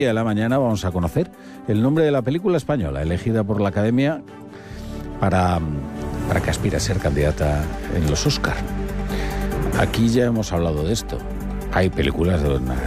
de la mañana vamos a conocer el nombre de la película española elegida por la Academia para que aspire a ser candidata en los Oscar. Aquí ya hemos hablado de esto. Hay películas